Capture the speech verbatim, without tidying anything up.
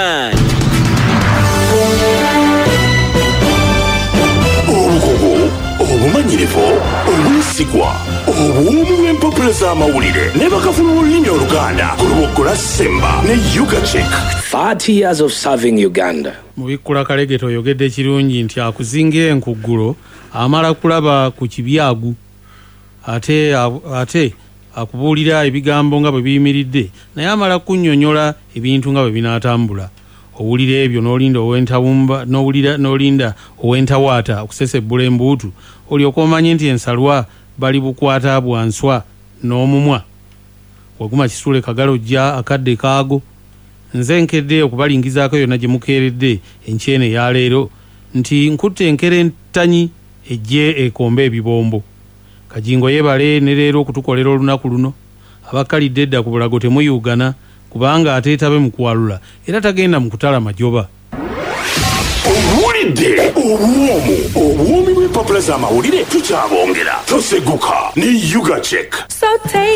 obukugu obumanyirivu obwesigwa obuwumu bw'empapula z'amawulire ne bakafuna olulimi oluganda ku lubogola Semba ne Ugachek. thirty years of serving Uganda. Mubikkula Kalegeto oyogedde kirungi nti akuzingira enkuggulo amala kulaba ku kibyagu ate ate akubuulira ebigambo nga bwe biyimiridde naye amala kunnyonnyola ebintu nga bwe binaatambula. Owulira ebyo n'olinda owentawumba n'owulira n'olinda owentawaata okusesebbula embuutu olyoka omanye nti ensalwa bali bukwata bwanswa n'omumwa. Waguma Kisuule Kagalojja akadde kaago nze nkedde okubalingizaako yonna gye mukeeredde enkyene ya leero nti nkutte enkere ntanyi ejje ekombe ebibombo. Kajingo yebale ne leero okutukolera olunaku luno abakalidde edda ku bulago temuyugana kubanga ateetabe mu kwalula era tagenda mu kutala majoba. Owulidde obuwoomu obuwoomi bw'empapula z'amawulire tukyabongera toseguka ne Ugachek.